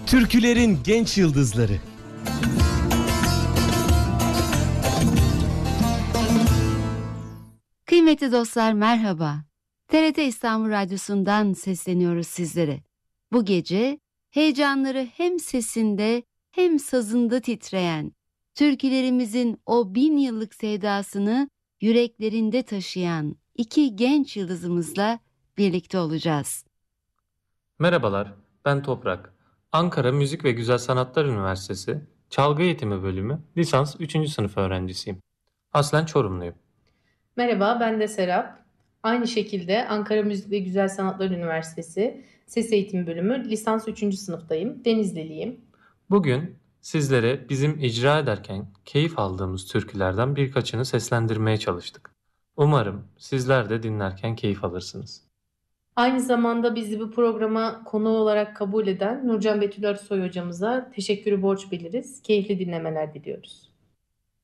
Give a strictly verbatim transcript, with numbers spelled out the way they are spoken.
Türkülerin genç yıldızları. Kıymetli dostlar, merhaba. T R T İstanbul Radyosu'ndan sesleniyoruz sizlere. Bu gece heyecanları hem sesinde hem sazında titreyen, türkülerimizin o bin yıllık sevdasını yüreklerinde taşıyan iki genç yıldızımızla birlikte olacağız. Merhabalar, ben Toprak. Ankara Müzik ve Güzel Sanatlar Üniversitesi Çalgı Eğitimi Bölümü lisans üçüncü sınıf öğrencisiyim. Aslen Çorumluyum. Merhaba, ben de Serap. Aynı şekilde Ankara Müzik ve Güzel Sanatlar Üniversitesi Ses Eğitimi Bölümü lisans üçüncü sınıftayım. Denizliliyim. Bugün sizlere bizim icra ederken keyif aldığımız türkülerden birkaçını seslendirmeye çalıştık. Umarım sizler de dinlerken keyif alırsınız. Aynı zamanda bizi bu programa konu olarak kabul eden Nurcan Betül Arısoy hocamıza teşekkürü borç biliriz. Keyifli dinlemeler diliyoruz.